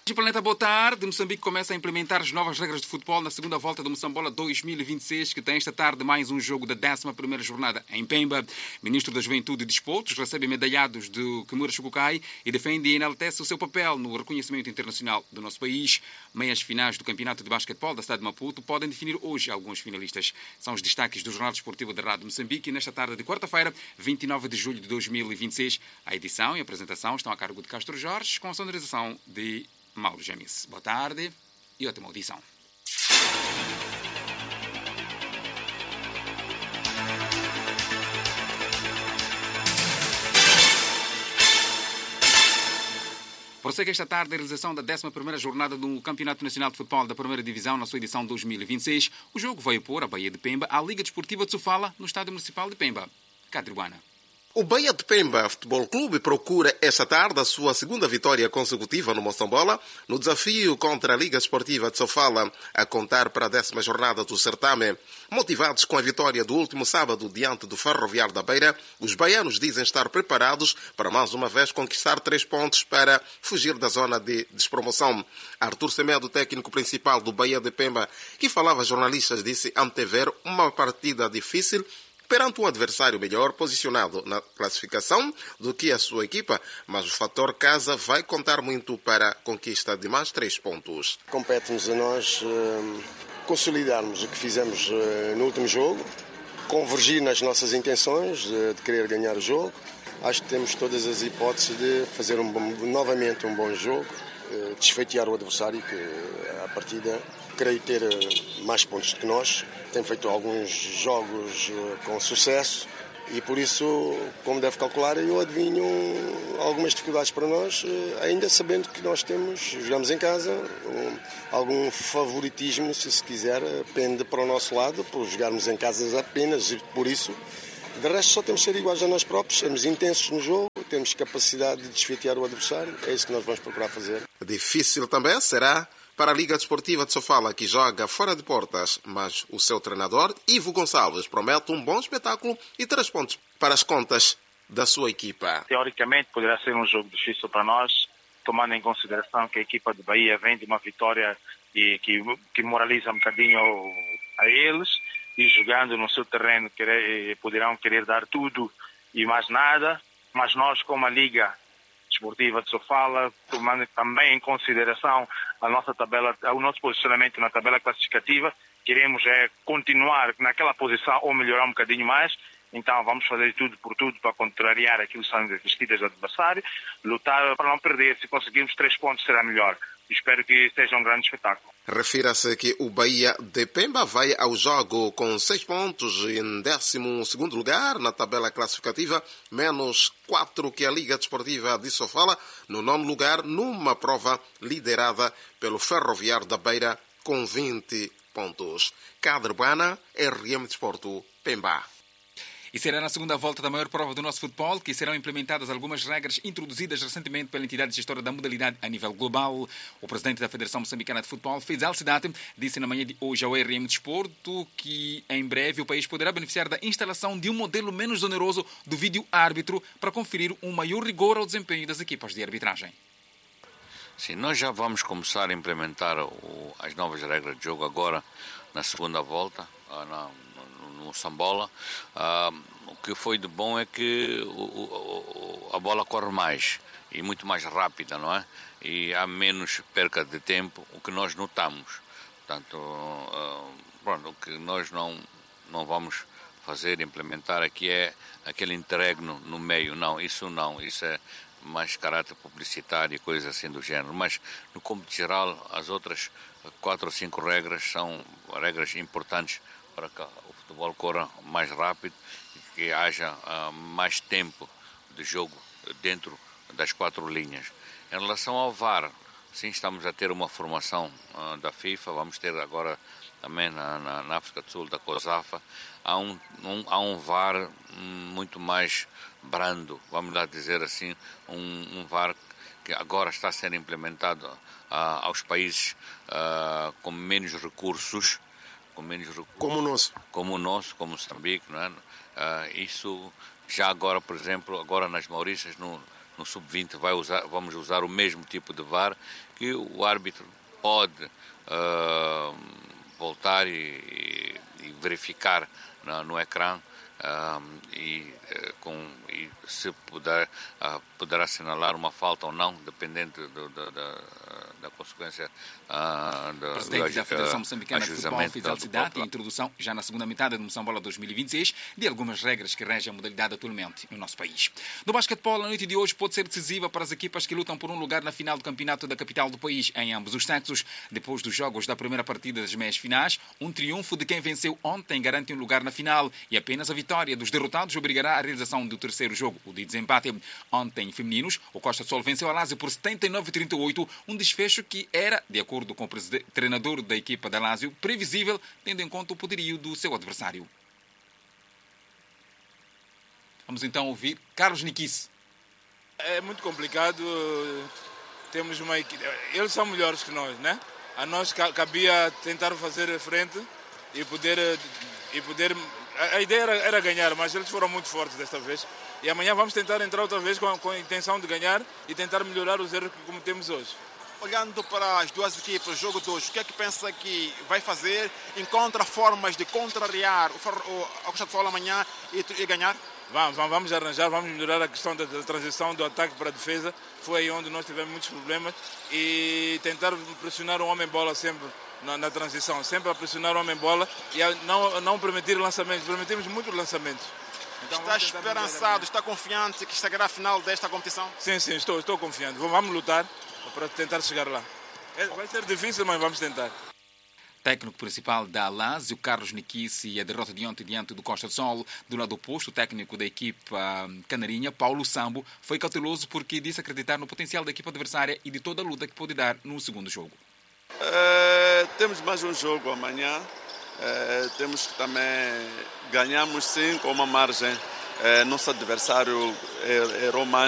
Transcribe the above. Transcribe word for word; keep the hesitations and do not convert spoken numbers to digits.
Planeta, boa tarde. Moçambique começa a implementar as novas regras de futebol na segunda volta do Moçambola dois mil e vinte e seis, que tem esta tarde mais um jogo da décima primeira jornada em Pemba. Ministro da Juventude e Desportos recebe medalhados do Kimura Chukukai e defende e enaltece o seu papel no reconhecimento internacional do nosso país. Meias finais do Campeonato de Basquetebol da cidade de Maputo podem definir hoje alguns finalistas. São os destaques do Jornal Desportivo da Rádio Moçambique nesta tarde de quarta-feira, vinte e nove de julho de dois mil e vinte e seis. A edição e a apresentação estão a cargo de Castro Jorge, com a sonorização de Mauro Jamis. Boa tarde e ótima audição. Prossegue esta tarde a realização da décima primeira jornada do Campeonato Nacional de Futebol da Primeira Divisão na sua edição dois mil e vinte e seis. O jogo vai opor a Bahia de Pemba à Liga Desportiva de Sofala no Estádio Municipal de Pemba. Cadruana. O Bahia de Pemba Futebol Clube procura esta tarde a sua segunda vitória consecutiva no Moçambola, no desafio contra a Liga Esportiva de Sofala, a contar para a décima jornada do certame. Motivados com a vitória do último sábado diante do Ferroviário da Beira, os baianos dizem estar preparados para mais uma vez conquistar três pontos para fugir da zona de despromoção. Artur Semedo, técnico principal do Bahia de Pemba, que falava a jornalistas, disse antever uma partida difícil perante um adversário melhor posicionado na classificação do que a sua equipa, mas o fator casa vai contar muito para a conquista de mais três pontos. Compete-nos a nós uh, consolidarmos o que fizemos uh, no último jogo, convergir nas nossas intenções uh, de querer ganhar o jogo. Acho que temos todas as hipóteses de fazer um bom, novamente um bom jogo, uh, desfeitear o adversário que, uh, à partida, creio ter uh, mais pontos do que nós. Tem feito alguns jogos com sucesso e, por isso, como deve calcular, eu adivinho algumas dificuldades para nós, ainda sabendo que nós temos, jogamos em casa, algum favoritismo, se se quiser, pende para o nosso lado, por jogarmos em casa apenas, e por isso, de resto, só temos de ser iguais a nós próprios, sermos intensos no jogo, temos capacidade de desfeitear o adversário, é isso que nós vamos procurar fazer. Difícil também será para a Liga Desportiva de Sofala, que joga fora de portas, mas o seu treinador, Ivo Gonçalves, promete um bom espetáculo e três pontos para as contas da sua equipa. Teoricamente, poderá ser um jogo difícil para nós, tomando em consideração que a equipa de Bahia vem de uma vitória e que, que moraliza um bocadinho a eles, e jogando no seu terreno querer, poderão querer dar tudo e mais nada, mas nós, como a Liga Desportiva de Sofala, tomando também em consideração a nossa tabela, o nosso posicionamento na tabela classificativa, queremos é continuar naquela posição ou melhorar um bocadinho mais. Então vamos fazer tudo por tudo para contrariar aquilo que são as vestidas do adversário, lutar para não perder. Se conseguirmos três pontos será melhor. Espero que seja um grande espetáculo. Refira-se que o Bahia de Pemba vai ao jogo com seis pontos em décimo segundo lugar na tabela classificativa, menos quatro que a Liga Desportiva de Sofala, no nono lugar, numa prova liderada pelo Ferroviário da Beira com vinte pontos. Cadrebana, R M Desporto, Pemba. E será na segunda volta da maior prova do nosso futebol que serão implementadas algumas regras introduzidas recentemente pela entidade gestora da modalidade a nível global. O presidente da Federação Moçambicana de Futebol, Faisal Cidade, disse na manhã de hoje ao R M Desporto que em breve o país poderá beneficiar da instalação de um modelo menos oneroso do vídeo-árbitro para conferir um maior rigor ao desempenho das equipas de arbitragem. Sim, nós já vamos começar a implementar o, as novas regras de jogo agora na segunda volta, na no Moçambola. Ah, o que foi de bom é que o, o, a bola corre mais e muito mais rápida, não é? E há menos perca de tempo, o que nós notamos. Portanto, ah, pronto, o que nós não, não vamos fazer, implementar aqui é aquele interregno no meio. Não, isso não, isso é mais caráter publicitário e coisas assim do género. Mas, no cômputo geral, as outras quatro ou cinco regras são regras importantes para que o futebol corra mais rápido e que haja uh, mais tempo de jogo dentro das quatro linhas. Em relação ao V A R, sim, estamos a ter uma formação uh, da FIFA, vamos ter agora também na, na, na África do Sul, da COSAFA, há um, um, há um V A R muito mais brando, vamos lá dizer assim, um, um V A R que agora está a ser implementado uh, aos países uh, com menos recursos, com menos recursos, como o nosso, como o nosso, como Moçambique, não é? Uh, isso já agora, por exemplo, agora nas Maurícias, no, no sub vinte vai usar, vamos usar o mesmo tipo de V A R, que o árbitro pode uh, voltar e, e verificar no, no ecrã uh, e, uh, com, e se puder, uh, poderá assinalar uma falta ou não, dependente do, do, da, da consequência uh, do, O presidente do, da Federação Moçambicana de Futebol fez a cidade a introdução, já na segunda metade do Moçambola dois mil e vinte e seis, de algumas regras que regem a modalidade atualmente no nosso país. No basquetebol, a noite de hoje pode ser decisiva para as equipas que lutam por um lugar na final do campeonato da capital do país, em ambos os sexos. Depois dos jogos da primeira partida das meias finais, um triunfo de quem venceu ontem garante um lugar na final e apenas a vitória dos derrotados obrigará à realização do terceiro jogo, o de desempate. Ontem, em femininos, o Costa do Sol venceu a Lazio por setenta e nove a trinta e oito, um desfecho que era, de acordo com o treinador da equipa da Lazio, previsível, tendo em conta o poderio do seu adversário. Vamos então ouvir Carlos Nikice. É muito complicado. Temos uma equipe. Eles são melhores que nós, né? A nós cabia tentar fazer frente e poder e poder. A ideia era, era ganhar, mas eles foram muito fortes desta vez. E amanhã vamos tentar entrar outra vez com, com a intenção de ganhar e tentar melhorar os erros que cometemos hoje. Olhando para as duas equipes, o jogo de hoje, o que é que pensa que vai fazer? Encontra formas de contrariar o Costa do Sol amanhã e, e ganhar? Vamos, vamos arranjar, vamos melhorar a questão da, da transição do ataque para a defesa. Foi aí onde nós tivemos muitos problemas. E tentar pressionar o homem-bola sempre na, na transição. Sempre a pressionar o homem-bola e a não, não permitir lançamentos. Permitimos muitos lançamentos. Então, está esperançado, está confiante que chegará à final desta competição? Sim, sim, estou, estou confiante. Vamos lutar para tentar chegar lá. Vai ser difícil, mas vamos tentar. Técnico principal da Lazio, Carlos Nikice, e a derrota de ontem diante do Costa do Sol. Do lado oposto, o técnico da equipa canarinha, Paulo Sambo, foi cauteloso porque disse acreditar no potencial da equipa adversária e de toda a luta que pode dar no segundo jogo. Uh, temos mais um jogo amanhã. Uh, temos que também ganhamos sim com uma margem. Uh, nosso adversário errou mais.